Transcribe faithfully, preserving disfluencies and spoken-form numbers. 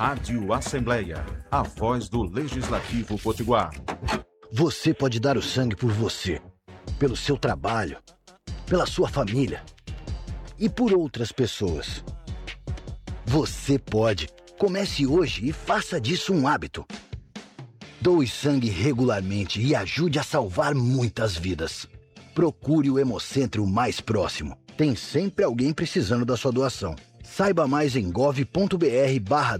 Rádio Assembleia, a voz do Legislativo Potiguar. Você pode dar o sangue por você, pelo seu trabalho, pela sua família e por outras pessoas. Você pode. Comece hoje e faça disso um hábito. Doe sangue regularmente e ajude a salvar muitas vidas. Procure o Hemocentro mais próximo. Tem sempre alguém precisando da sua doação. Saiba mais em gov ponto br barra